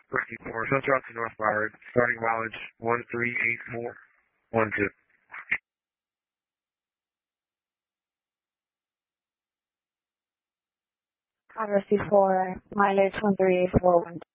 Rescue 4, Central to northbound, starting mileage 138412. Rescue 4, mileage 13841.